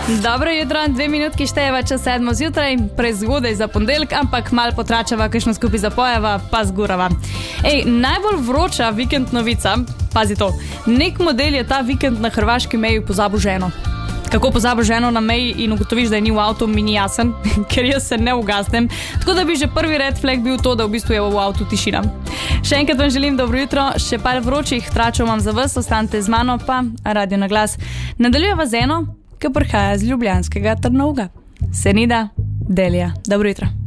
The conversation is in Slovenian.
Dobro jutro, 2 minutki štejeva čez 7 zjutraj, prezgodaj za ponedeljek, ampak mal potračava, kakšno skupaj zapojeva, pa zgurava. Najbolj vroča vikend novica, pazi to, nek model je ta vikend na hrvaški meji pozabil ženo. Kako pozabil ženo na meji in ugotoviš, da je ni v avtu, mi ni jasen, ker jaz se ne ugasnem. Tako da bi že prvi red flag bil to, da v bistvu je v avtu tišina. Še enkrat vam želim dobro jutro, še par vročih tračev imam za vas, ostanite z mano, pa Radio na glas. Nadaljujeva z eno, ki prihaja z ljubljanskega Trnovega. Senida Delija. Dobro jutro.